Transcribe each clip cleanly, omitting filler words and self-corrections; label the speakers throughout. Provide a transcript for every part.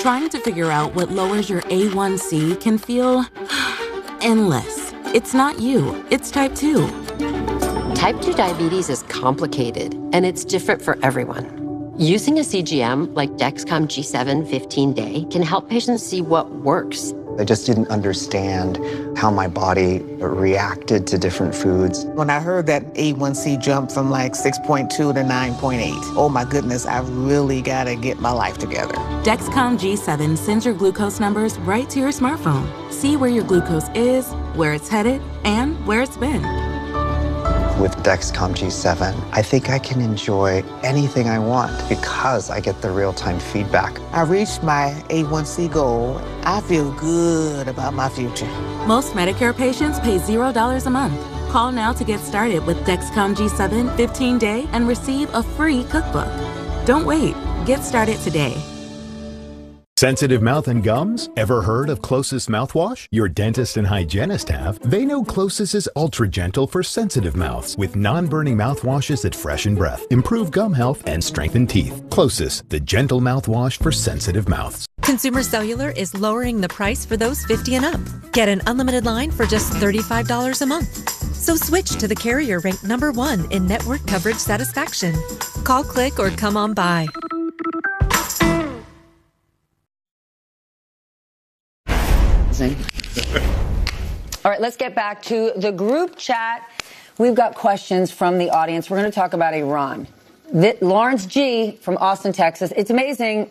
Speaker 1: Trying to figure out what lowers your A1C can feel endless. It's not you, it's type 2.
Speaker 2: Type 2 diabetes is complicated, and it's different for everyone. Using a CGM like Dexcom G7 15-day can help patients see what works.
Speaker 3: I just didn't understand how my body reacted to different foods.
Speaker 4: When I heard that A1C jump from like 6.2 to 9.8, oh my goodness, I really got to get my life together.
Speaker 1: Dexcom G7 sends your glucose numbers right to your smartphone. See where your glucose is, where it's headed, and where it's been.
Speaker 3: With Dexcom G7, I think I can enjoy anything I want because I get the real-time feedback.
Speaker 4: I reached my A1C goal. I feel good about my future.
Speaker 1: Most Medicare patients pay $0 a month. Call now to get started with Dexcom G7 15-day and receive a free cookbook. Don't wait. Get started today.
Speaker 5: Sensitive mouth and gums? Ever heard of Closest mouthwash? Your dentist and hygienist have. They know Closest is ultra gentle for sensitive mouths with non-burning mouthwashes that freshen breath, improve gum health, and strengthen teeth. Closest, the gentle mouthwash for sensitive mouths.
Speaker 6: Consumer Cellular is lowering the price for those 50 and up. Get an unlimited line for just $35 a month. So switch to the carrier ranked #1 in network coverage satisfaction. Call, click, or come on by.
Speaker 7: All right, let's get back to the group chat. We've got questions from the audience. We're going to talk about Iran. Lawrence G. from Austin, Texas. It's amazing.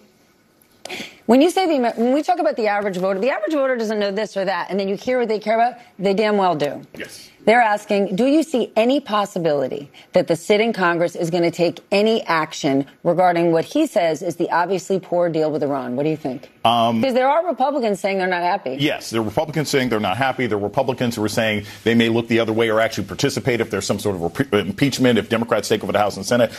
Speaker 7: When we talk about the average voter doesn't know this or that, and then you hear what they care about, they damn well do.
Speaker 8: Yes.
Speaker 7: They're asking, do you see any possibility that the sitting Congress is going to take any action regarding what he says is the obviously poor deal with Iran? What do you think? Because there are Republicans saying they're not happy.
Speaker 8: Yes, there are Republicans saying they're not happy. There are Republicans who are saying they may look the other way or actually participate if there's some sort of impeachment, if Democrats take over the House and Senate.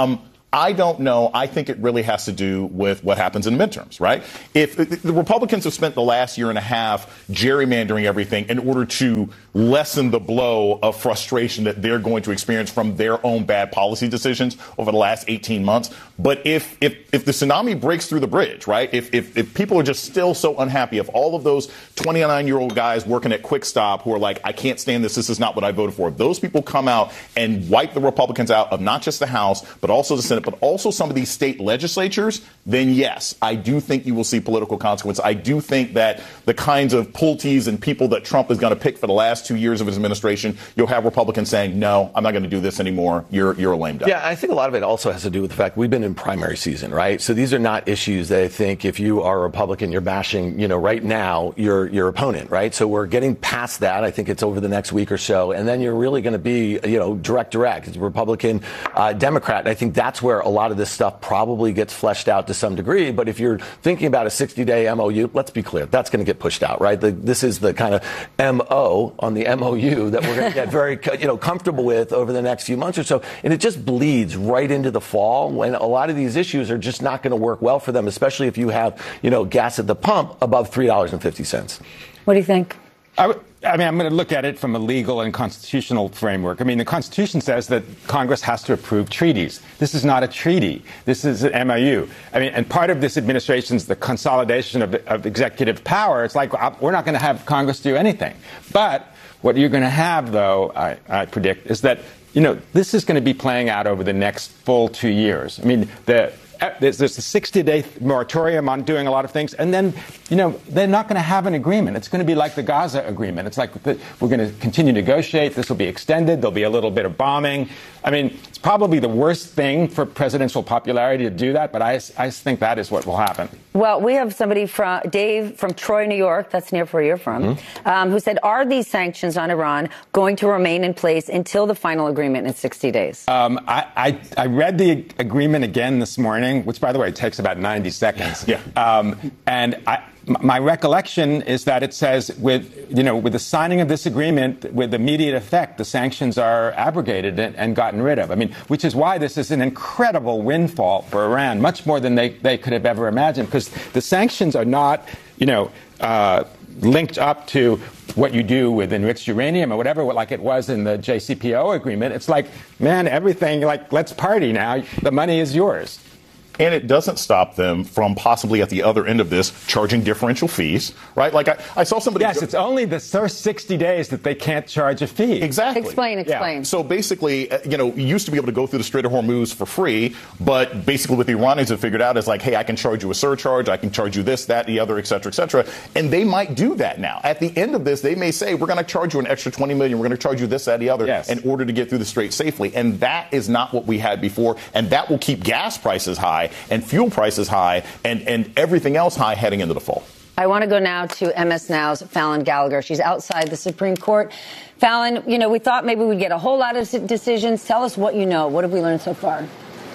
Speaker 8: I don't know. I think it really has to do with what happens in the midterms, right? If the Republicans have spent the last year and a half gerrymandering everything in order to lessen the blow of frustration that they're going to experience from their own bad policy decisions over the last 18 months. But if the tsunami breaks through the bridge, right? If people are just still so unhappy, if all of those 29-year-old guys working at Quick Stop who are like, I can't stand this is not what I voted for, if those people come out and wipe the Republicans out of not just the House, but also the Senate, but also some of these state legislatures, then yes, I do think you will see political consequences. I do think that the kinds of pultees and people that Trump is going to pick for the last 2 years of his administration, you'll have Republicans saying, no, I'm not going to do this anymore. You're a lame duck.
Speaker 9: Yeah, I think a lot of it also has to do with the fact we've been in primary season, right? So these are not issues that I think if you are a Republican, you're bashing, right now, your opponent, right? So we're getting past that. I think it's over the next week or so. And then you're really going to be, direct. It's Republican, Democrat. And I think that's where a lot of this stuff probably gets fleshed out to some degree. But if you're thinking about a 60-day MOU, let's be clear, that's going to get pushed out, right? This is the kind of MO on the MOU that we're going to get very, comfortable with over the next few months or so. And it just bleeds right into the fall when a lot of these issues are just not going to work well for them, especially if you have, gas at the pump above $3.50.
Speaker 7: What do you think?
Speaker 10: I'm going to look at it from a legal and constitutional framework. The Constitution says that Congress has to approve treaties. This is not a treaty. This is an MOU. And part of this administration's the consolidation of executive power. It's like we're not going to have Congress do anything. But what you're going to have, though, I predict, is that, this is going to be playing out over the next full 2 years. There's a 60-day moratorium on doing a lot of things. And then, they're not going to have an agreement. It's going to be like the Gaza agreement. It's like we're going to continue to negotiate. This will be extended. There'll be a little bit of bombing. It's probably the worst thing for presidential popularity to do that. But I think that is what will happen.
Speaker 7: Well, we have somebody Dave from Troy, New York, that's near where you're from, who said, are these sanctions on Iran going to remain in place until the final agreement in 60 days?
Speaker 10: I read the agreement again this morning, which, by the way, takes about 90 seconds. Yeah. And my recollection is that it says with the signing of this agreement with immediate effect, the sanctions are abrogated and gotten rid of. Which is why this is an incredible windfall for Iran, much more than they could have ever imagined, because the sanctions are not, linked up to what you do with enriched uranium or whatever, like it was in the JCPOA agreement. It's like, man, everything, let's party now. The money is yours.
Speaker 8: and it doesn't stop them from possibly at the other end of this charging differential fees, right? Like I saw somebody.
Speaker 10: Yes, it's only the first 60 days that they can't charge a fee.
Speaker 8: Exactly.
Speaker 7: Explain.
Speaker 8: Yeah. So basically, you used to be able to go through the Strait of Hormuz for free, but basically what the Iranians have figured out is like, hey, I can charge you a surcharge, I can charge you this, that, the other, et cetera, and they might do that now. At the end of this, they may say, we're going to charge you an extra $20 million, we're going to charge you this, that, the other, in order to get through the Strait safely. And that is not what we had before, and that will keep gas prices high and fuel prices high and everything else high heading into the fall.
Speaker 7: I want to go now to MS Now's Fallon Gallagher. She's outside the Supreme Court. Fallon, we thought maybe we'd get a whole lot of decisions. Tell us what you know. What have we learned so far?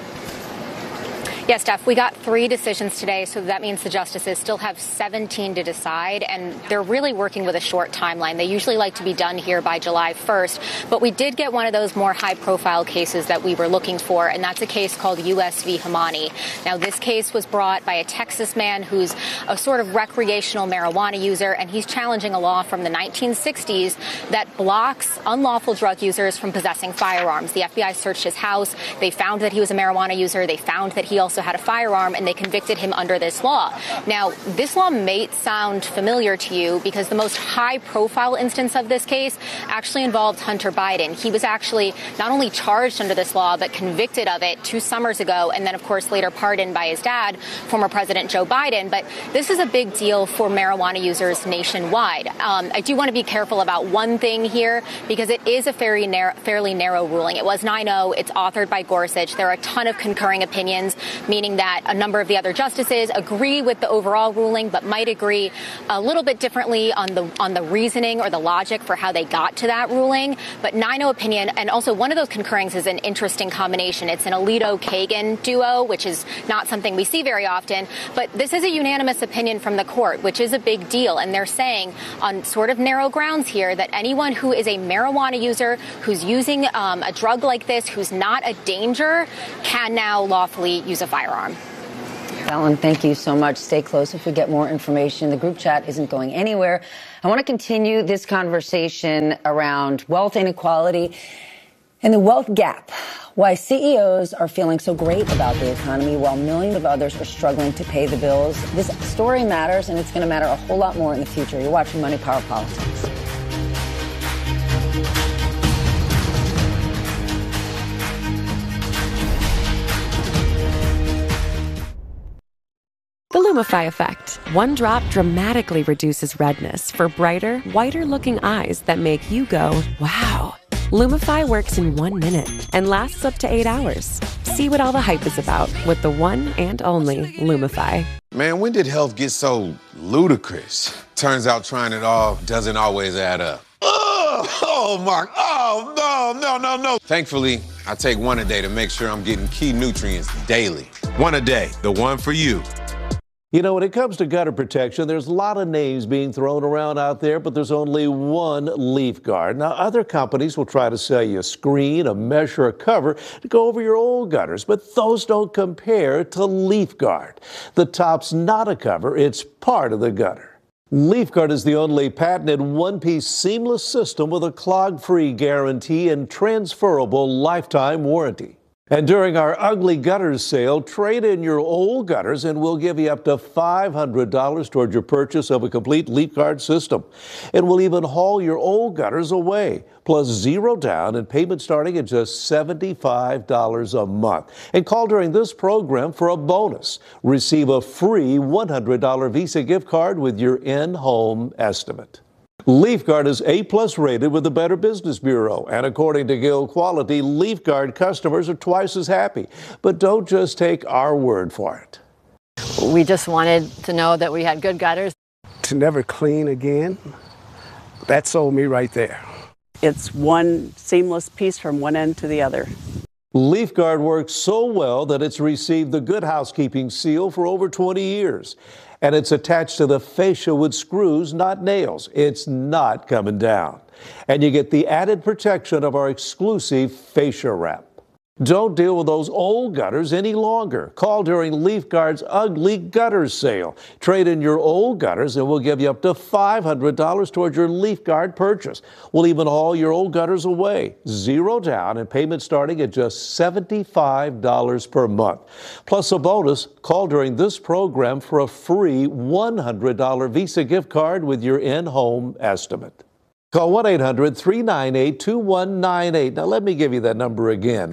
Speaker 11: Yes, Steph, we got 3 decisions today, so that means the justices still have 17 to decide, and they're really working with a short timeline. They usually like to be done here by July 1st, but we did get one of those more high-profile cases that we were looking for, and that's a case called U.S. v. Hamani. Now, this case was brought by a Texas man who's a sort of recreational marijuana user, and he's challenging a law from the 1960s that blocks unlawful drug users from possessing firearms. The FBI searched his house. They found that he was a marijuana user. They found that he also had a firearm, and they convicted him under this law. Now, this law may sound familiar to you because the most high-profile instance of this case actually involved Hunter Biden. He was actually not only charged under this law, but convicted of it 2 summers ago, and then, of course, later pardoned by his dad, former President Joe Biden. But this is a big deal for marijuana users nationwide. I do want to be careful about one thing here because it is a fairly narrow ruling. It was 9-0. It's authored by Gorsuch. There are a ton of concurring opinions, meaning that a number of the other justices agree with the overall ruling, but might agree a little bit differently on the reasoning or the logic for how they got to that ruling. But 9-0 opinion, and also one of those concurrings is an interesting combination. It's an Alito-Kagan duo, which is not something we see very often. But this is a unanimous opinion from the court, which is a big deal. And they're saying on sort of narrow grounds here that anyone who is a marijuana user, who's using a drug like this, who's not a danger, can now lawfully use a firearm.
Speaker 7: Fallon, thank you so much. Stay close if we get more information. The group chat isn't going anywhere. I want to continue this conversation around wealth inequality and the wealth gap. Why CEOs are feeling so great about the economy while millions of others are struggling to pay the bills. This story matters, and it's going to matter a whole lot more in the future. You're watching Money Power Politics.
Speaker 12: The Lumify effect. One drop dramatically reduces redness for brighter, whiter-looking eyes that make you go, wow. Lumify works in 1 minute and lasts up to 8 hours. See what all the hype is about with the one and only Lumify.
Speaker 13: Man, when did health get so ludicrous? Turns out trying it all doesn't always add up. Oh, Mark. Oh, no. Thankfully, I take one a day to make sure I'm getting key nutrients daily. One a day, the one for you.
Speaker 14: When it comes to gutter protection, there's a lot of names being thrown around out there, but there's only one Leaf Guard. Now, other companies will try to sell you a screen, a mesh, or a cover to go over your old gutters, but those don't compare to Leaf Guard. The top's not a cover, it's part of the gutter. Leaf Guard is the only patented one-piece seamless system with a clog-free guarantee and transferable lifetime warranty. And during our Ugly Gutters sale, trade in your old gutters and we'll give you up to $500 toward your purchase of a complete Leaf Guard system. And we'll even haul your old gutters away, plus 0 down and payment starting at just $75 a month. And call during this program for a bonus. Receive a free $100 Visa gift card with your in-home estimate. Leaf Guard is A+ rated with the Better Business Bureau, and according to Guild Quality, Leaf Guard customers are twice as happy. But don't just take our word for it.
Speaker 15: We just wanted to know that we had good gutters.
Speaker 16: To never clean again, that sold me right there.
Speaker 17: It's one seamless piece from one end to the other.
Speaker 14: Leaf Guard works so well that it's received the Good Housekeeping seal for over 20 years. And it's attached to the fascia with screws, not nails. It's not coming down. And you get the added protection of our exclusive fascia wrap. Don't deal with those old gutters any longer. Call during LeafGuard's Ugly Gutters sale. Trade in your old gutters and we'll give you up to $500 towards your LeafGuard purchase. We'll even haul your old gutters away. Zero down and payment starting at just $75 per month. Plus a bonus, call during this program for a free $100 Visa gift card with your in-home estimate. Call 1-800-398-2198. Now, let me give you that number again,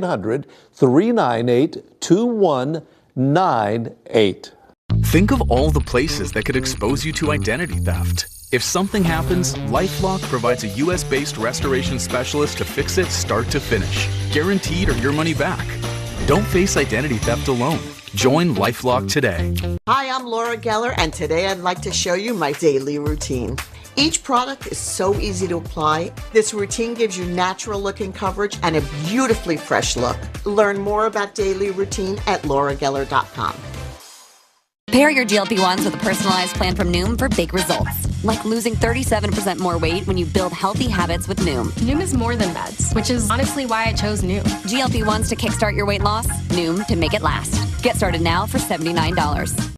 Speaker 14: 1-800-398-2198.
Speaker 18: Think of all the places that could expose you to identity theft. If something happens, LifeLock provides a U.S.-based restoration specialist to fix it start to finish, guaranteed or your money back. Don't face identity theft alone. Join LifeLock today.
Speaker 19: Hi, I'm Laura Geller, and today I'd like to show you my daily routine. Each product is so easy to apply. This routine gives you natural-looking coverage and a beautifully fresh look. Learn more about daily routine at laurageller.com.
Speaker 20: Pair your GLP-1s with a personalized plan from Noom for big results. Like losing 37% more weight when you build healthy habits with Noom.
Speaker 21: Noom is more than meds, which is honestly why I chose Noom.
Speaker 20: GLP-1s to kickstart your weight loss, Noom to make it last. Get started now for $79.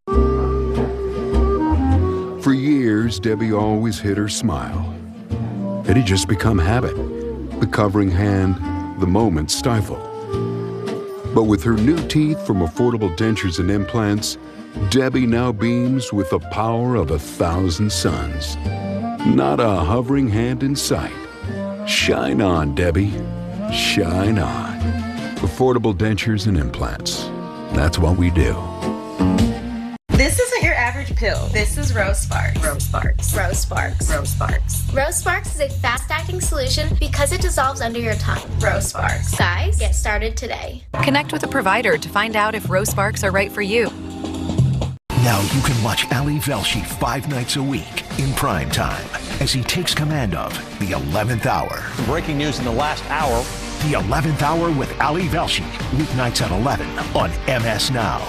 Speaker 22: For years, Debbie always hid her smile. It had just become habit. The covering hand, the moment stifled. But with her new teeth from Affordable Dentures and Implants, Debbie now beams with the power of 1,000 suns. Not a hovering hand in sight. Shine on, Debbie. Shine on. Affordable Dentures and Implants. That's what we do.
Speaker 23: This isn't your average pill. This is Rose Sparks. Rose Sparks. Rose Sparks. Rose Sparks.
Speaker 24: Rose Sparks is a fast-acting solution because it dissolves under your tongue.
Speaker 23: Rose Sparks.
Speaker 24: Guys, get started today.
Speaker 6: Connect with a provider to find out if Rose Sparks are right for you.
Speaker 25: Now you can watch Ali Velshi 5 nights a week in prime time as he takes command of The 11th Hour.
Speaker 26: Breaking news in the last hour.
Speaker 25: The 11th Hour with Ali Velshi, weeknights at 11 on MS Now.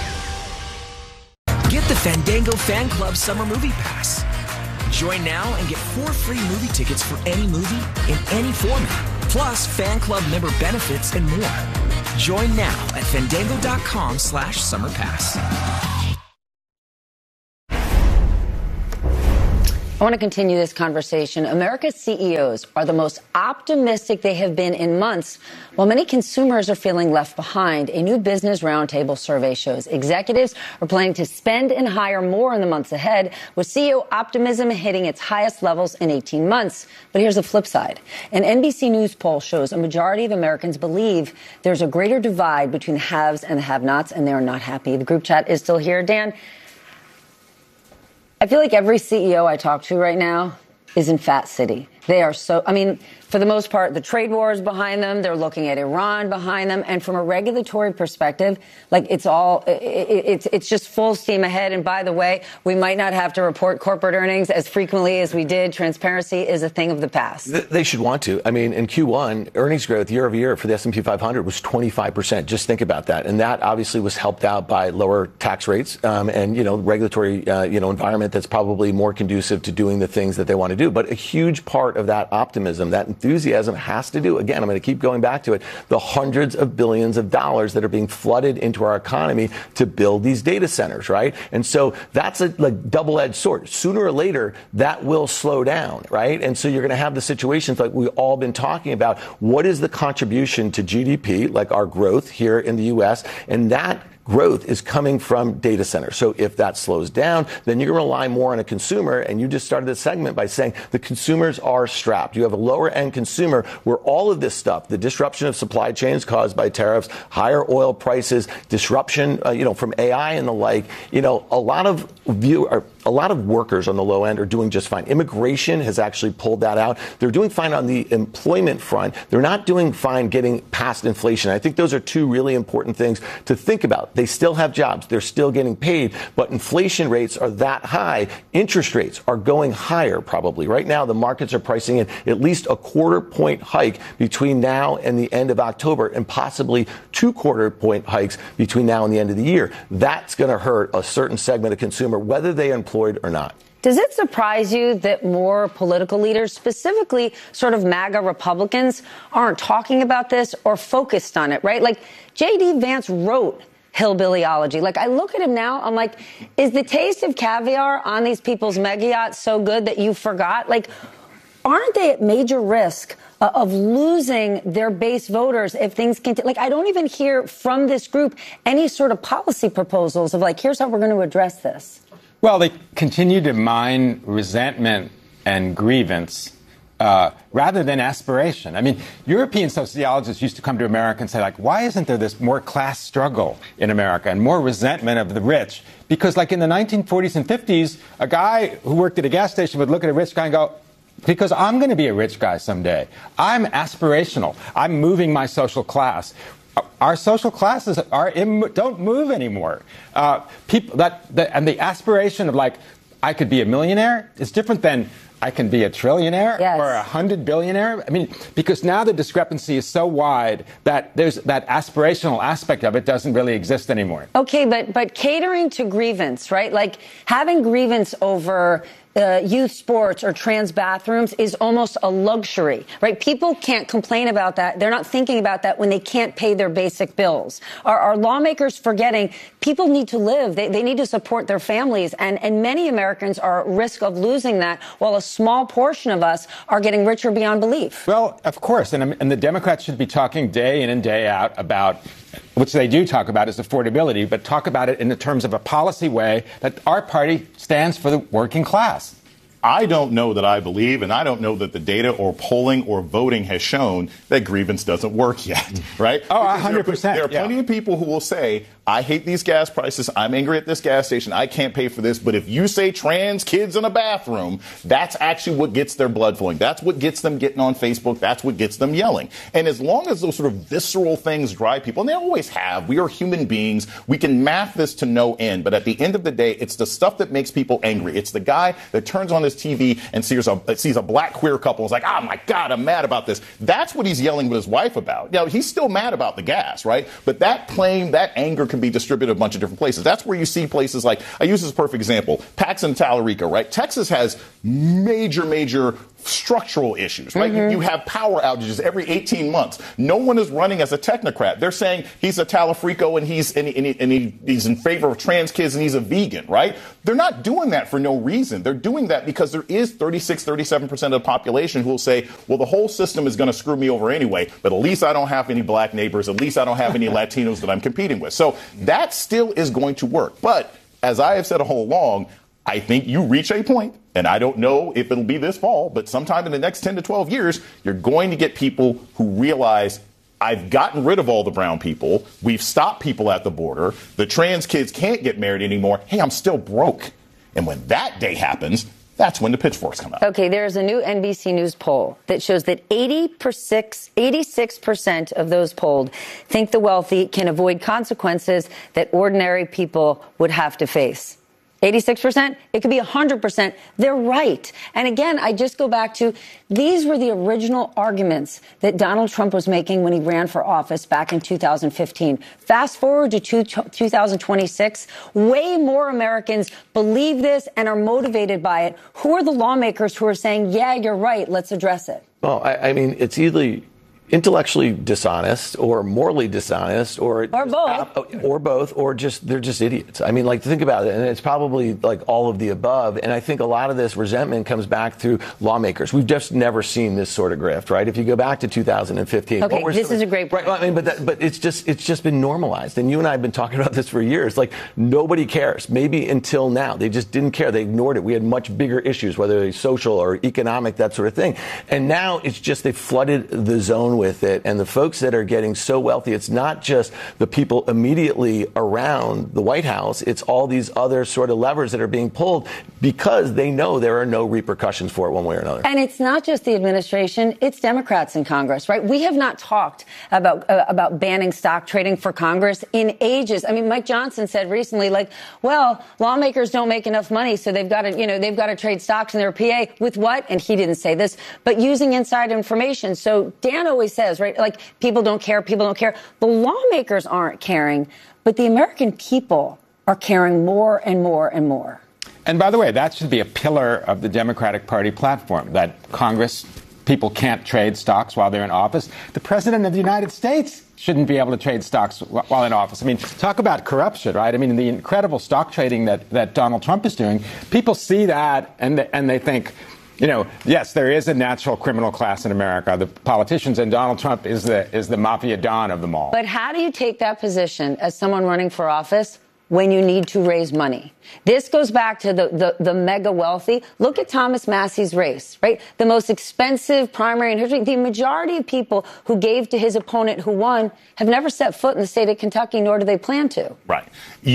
Speaker 27: Get the Fandango Fan Club Summer Movie Pass. Join now and get 4 free movie tickets for any movie in any format, plus fan club member benefits and more. Join now at fandango.com/summerpass.
Speaker 7: I want to continue this conversation. America's CEOs are the most optimistic they have been in months, while many consumers are feeling left behind. A new Business Roundtable survey shows executives are planning to spend and hire more in the months ahead, with CEO optimism hitting its highest levels in 18 months. But here's the flip side. An NBC News poll shows a majority of Americans believe there's a greater divide between the haves and the have-nots, and they're not happy. The group chat is still here. Dan, I feel like every CEO I talk to right now is in Fat City. They are so, I mean, for the most part, the trade war is behind them. They're looking at Iran behind them. And from a regulatory perspective, like it's all, it's just full steam ahead. And by the way, we might not have to report corporate earnings as frequently as we did. Transparency is a thing of the past.
Speaker 9: They should want to. I mean, in Q1, earnings growth year over year for the S&P 500 was 25%. Just think about that. And that obviously was helped out by lower tax rates and, regulatory, environment that's probably more conducive to doing the things that they want to do. But a huge part of that optimism, that enthusiasm has to do, again, I'm going to keep going back to it, the hundreds of billions of dollars that are being flooded into our economy to build these data centers, right? And so that's a double-edged sword. Sooner or later, that will slow down, right? And so you're going to have the situations like we've all been talking about. What is the contribution to GDP, like our growth here in the U.S., and that growth is coming from data centers. So if that slows down, then you're going to rely more on a consumer. And you just started this segment by saying the consumers are strapped. You have a lower end consumer where all of this stuff, the disruption of supply chains caused by tariffs, higher oil prices, disruption, from AI and the like, a lot of workers on the low end are doing just fine. Immigration has actually pulled that out. They're doing fine on the employment front. They're not doing fine getting past inflation. I think those are two really important things to think about. They still have jobs. They're still getting paid, but inflation rates are that high. Interest rates are going higher probably. Right now, the markets are pricing in at least a 1/4 point hike between now and the end of October, and possibly 2 1/4 point hikes between now and the end of the year. That's going to hurt a certain segment of consumer, whether they are employed or not.
Speaker 7: Does it surprise you that more political leaders, specifically sort of MAGA Republicans, aren't talking about this or focused on it, right? Like, J.D. Vance wrote Hillbillyology. Like, I look at him now, I'm like, is the taste of caviar on these people's mega yachts so good that you forgot? Like, aren't they at major risk of losing their base voters if things continue? Like, I don't even hear from this group any sort of policy proposals of like, here's how we're going to address this.
Speaker 1: Well, they continue to mine resentment and grievance rather than aspiration. I mean, European sociologists used to come to America and say, like, why isn't there this more class struggle in America and more resentment of the rich? Because, like, in the 1940s and 50s, a guy who worked at a gas station would look at a rich guy and go, because I'm going to be a rich guy someday. I'm aspirational. I'm moving my social class. Our social classes don't move anymore. People and the aspiration of, like, I could be a millionaire is different than I can be a trillionaire or 100 billionaire. I mean, because now the discrepancy is so wide that there's that aspirational aspect of it doesn't really exist anymore.
Speaker 7: Okay, but catering to grievance, right? Like, having grievance over youth sports or trans bathrooms is almost a luxury, right? People can't complain about that. They're not thinking about that when they can't pay their basic bills. Are lawmakers forgetting people need to live? They need to support their families. And many Americans are at risk of losing that, while a small portion of us are getting richer beyond belief.
Speaker 1: Well, of course. And the Democrats should be talking day in and day out about, which they do talk about, is affordability, but talk about it in the terms of a policy way that our party stands for the working class.
Speaker 2: I don't know that I believe, and I don't know that the data or polling or voting has shown that grievance doesn't work yet, right?
Speaker 1: Oh, 100%.
Speaker 2: There are plenty of people who will say, I hate these gas prices. I'm angry at this gas station. I can't pay for this. But if you say trans kids in a bathroom, that's actually what gets their blood flowing. That's what gets them getting on Facebook. That's what gets them yelling. And as long as those sort of visceral things drive people, and they always have, we are human beings. We can math this to no end. But at the end of the day, it's the stuff that makes people angry. It's the guy that turns on his TV and sees a black queer couple and is like, oh, my God, I'm mad about this. That's what he's yelling with his wife about. Now, he's still mad about the gas, right? But that anger can be distributed a bunch of different places. That's where you see places like, I use this as a perfect example, Paxson and Tallarico, right? Texas has major structural issues, right? You have power outages every 18 months. No one is running as a technocrat. They're saying he's a Tallarico and he's in favor of trans kids and he's a vegan, right? They're not doing that for no reason. They're doing that because there is 37% of the population who will say, well, the whole system is going to screw me over anyway, but at least I don't have any black neighbors. At least I don't have any Latinos that I'm competing with. So that still is going to work. But as I have said all along, I think you reach a point, and I don't know if it'll be this fall, but sometime in the next 10 to 12 years, you're going to get people who realize I've gotten rid of all the brown people. We've stopped people at the border. The trans kids can't get married anymore. Hey, I'm still broke. And when that day happens, that's when the pitchforks come out.
Speaker 7: Okay, there's a new NBC News poll that shows that 86% of those polled think the wealthy can avoid consequences that ordinary people would have to face. 86%, it could be 100%. They're right. And again, I just go back to, these were the original arguments that Donald Trump was making when he ran for office back in 2015. Fast forward to 2026, way more Americans believe this and are motivated by it. Who are the lawmakers who are saying, yeah, you're right, let's address it?
Speaker 9: Well, I mean, it's either intellectually dishonest or morally dishonest or both, or just they're just idiots. I mean, like, think about it, and it's probably like all of the above. And I think a lot of this resentment comes back through lawmakers. We've just never seen this sort of grift, right? If you go back to 2015,
Speaker 7: okay, this is a great point.
Speaker 9: Right, I mean, but it's just been normalized, and you and I have been talking about this for years. Like, nobody cares. Maybe until now, they just didn't care. They ignored it. We had much bigger issues, whether it's social or economic, that sort of thing. And now it's just they flooded the zone with it, and the folks that are getting so wealthy, it's not just the people immediately around the White House, it's all these other sort of levers that are being pulled because they know there are no repercussions for it one way or another.
Speaker 7: And it's not just the administration, it's Democrats in Congress, right? We have not talked about banning stock trading for Congress in ages. I mean, Mike Johnson said recently, like, well, lawmakers don't make enough money, so they've got to trade stocks in their PA with what? And he didn't say this, but using inside information. So Dan always says, right, like, people don't care. The lawmakers aren't caring, but the American people are caring more and more and more.
Speaker 1: And by the way, that should be a pillar of the Democratic Party platform, that Congress, people can't trade stocks while they're in office. The President of the United States shouldn't be able to trade stocks while in office. I mean, talk about corruption, right? I mean, the incredible stock trading that Donald Trump is doing, people see that and they think, you know, yes, there is a natural criminal class in America, the politicians, and Donald Trump is the mafia don of them all.
Speaker 7: But how do you take that position as someone running for office when you need to raise money? This goes back to the mega wealthy. Look at Thomas Massey's race, right? The most expensive primary in history. The majority of people who gave to his opponent who won have never set foot in the state of Kentucky, nor do they plan to.
Speaker 2: Right.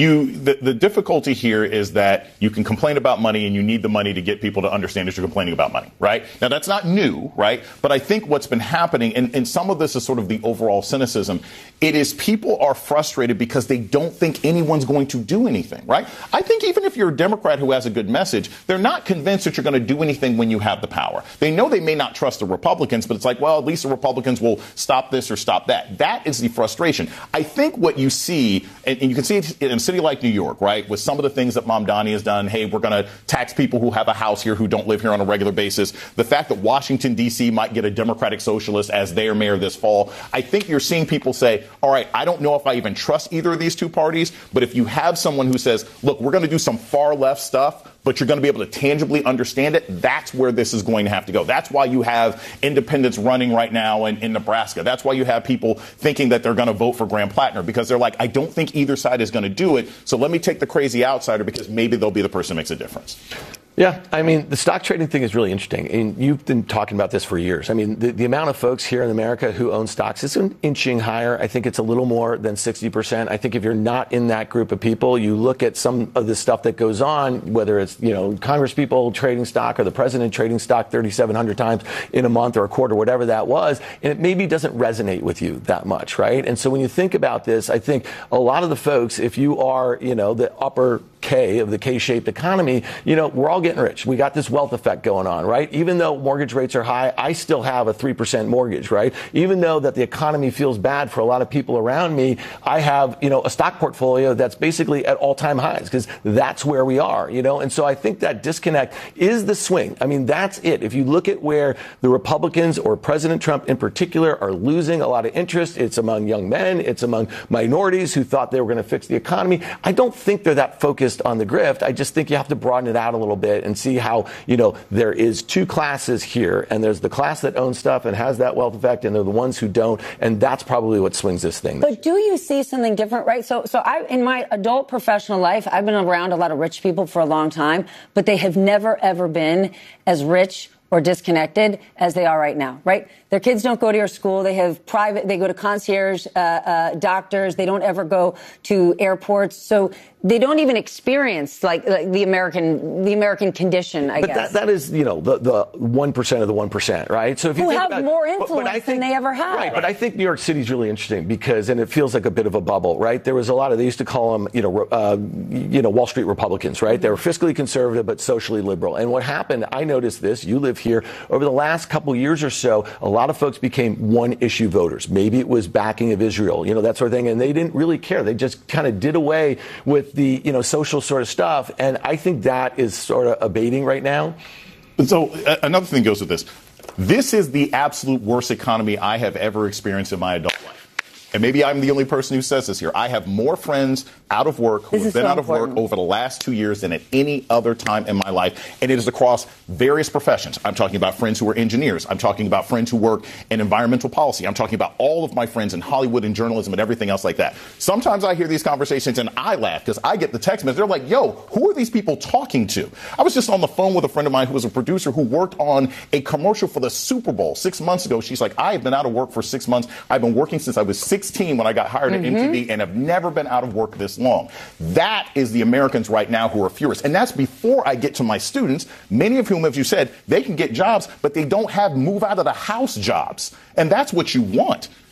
Speaker 2: The difficulty here is that you can complain about money and you need the money to get people to understand that you're complaining about money, right? Now, that's not new, right? But I think what's been happening, and some of this is sort of the overall cynicism, it is people are frustrated because they don't think anyone's going to do anything, right? I think even if you're a Democrat who has a good message, they're not convinced that you're going to do anything when you have the power. They know they may not trust the Republicans, but it's like, well, at least the Republicans will stop this or stop that. That is the frustration. I think what you see, and you can see it in a city like New York, right, with some of the things that Mamdani has done. Hey, we're going to tax people who have a house here who don't live here on a regular basis. The fact that Washington, D.C. might get a Democratic socialist as their mayor this fall. I think you're seeing people say, all right, I don't know if I even trust either of these two parties, but if you have someone who says, look, we're going to do some far left stuff, but you're going to be able to tangibly understand it, that's where this is going to have to go. That's why you have independents running right now in Nebraska. That's why you have people thinking that they're going to vote for Graham Plattner, because they're like, I don't think either side is going to do it, so let me take the crazy outsider because maybe they'll be the person who makes a difference.
Speaker 9: Yeah, I mean, the stock trading thing is really interesting. And you've been talking about this for years. I mean, the amount of folks here in America who own stocks is inching higher. I think it's a little more than 60%. I think if you're not in that group of people, you look at some of the stuff that goes on, whether it's, you know, Congress people trading stock or the president trading stock 3,700 times in a month or a quarter, whatever that was, and it maybe doesn't resonate with you that much, right? And so when you think about this, I think a lot of the folks, if you are, you know, the upper K of the K-shaped economy, you know, we're all getting rich. We got this wealth effect going on, right? Even though mortgage rates are high, I still have a 3% mortgage, right? Even though that the economy feels bad for a lot of people around me, I have, you know, a stock portfolio that's basically at all-time highs because that's where we are, you know? And so I think that disconnect is the swing. I mean, that's it. If you look at where the Republicans or President Trump in particular are losing a lot of interest, it's among young men, it's among minorities who thought they were going to fix the economy. I don't think they're that focused on the grift. I just think you have to broaden it out a little bit and see how, you know, there is two classes here, and there's the class that owns stuff and has that wealth effect, and they're the ones who don't, and that's probably what swings this thing.
Speaker 7: But do you see something different, right? So I, in my adult professional life, I've been around a lot of rich people for a long time, but they have never, ever been as rich or disconnected as they are right now, right? Their kids don't go to your school. They have they go to concierge doctors. They don't ever go to airports. So they don't even experience like the American condition, I guess.
Speaker 9: But that is, you know, the 1% of the 1%, right? So if you
Speaker 7: who
Speaker 9: think
Speaker 7: have
Speaker 9: about,
Speaker 7: more influence than they ever had.
Speaker 9: Right, but I think New York City is really interesting because, and it feels like a bit of a bubble, right? There was a lot of, they used to call them, you know, Wall Street Republicans, right? They were fiscally conservative but socially liberal. And what happened, I noticed this, you live here, over the last couple years or so, a lot of folks became one-issue voters. Maybe it was backing of Israel, you know, that sort of thing, and they didn't really care. They just kind of did away with the, you know, social sort of stuff, and I think that is sort of abating right now.
Speaker 2: So another thing goes with this. This is the absolute worst economy I have ever experienced in my adult life. And maybe I'm the only person who says this here. I have more friends out of work who have been out of work over the last 2 years than at any other time in my life. And it is across various professions. I'm talking about friends who are engineers. I'm talking about friends who work in environmental policy. I'm talking about all of my friends in Hollywood and journalism and everything else like that. Sometimes I hear these conversations and I laugh because I get the text message. They're like, yo, who are these people talking to? I was just on the phone with a friend of mine who was a producer who worked on a commercial for the Super Bowl 6 months ago. She's like, I have been out of work for 6 months. I've been working since I was 16 when I got hired at MTV and have never been out of work this long. That is the Americans right now who are furious. And that's before I get to my students, many of whom, as you said, they can get jobs, but they don't have move out of the house jobs. And that's what you want.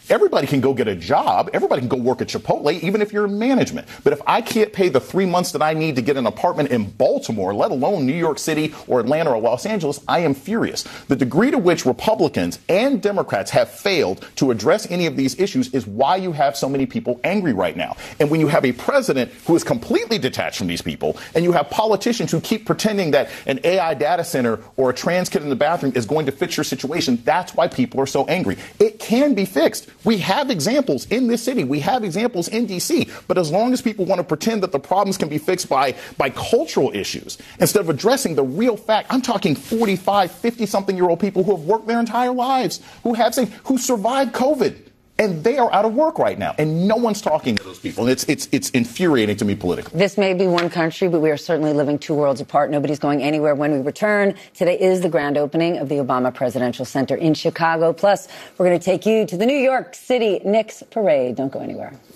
Speaker 2: Everybody can go get a job. Everybody can go work at Chipotle, even if you're in management. But if I can't pay the 3 months that I need to get an apartment in Baltimore, let alone New York City or Atlanta or Los Angeles, I am furious. The degree to which Republicans and Democrats have failed to address any of these issues is why you have so many people angry right now. And when you have a president who is completely detached from these people, and you have politicians who keep pretending that an AI data center or a trans kid in the bathroom is going to fix your situation, that's why people are so angry. It can be fixed. We have examples in this city. We have examples in D.C. But as long as people want to pretend that the problems can be fixed by cultural issues, instead of addressing the real fact, I'm talking 45, 50-something-year-old people who have worked their entire lives, who survived COVID. And they are out of work right now. And no one's talking to those people. And it's infuriating to me politically.
Speaker 7: This may be one country, but we are certainly living two worlds apart. Nobody's going anywhere when we return. Today is the grand opening of the Obama Presidential Center in Chicago. Plus, we're going to take you to the New York City Knicks parade. Don't go anywhere.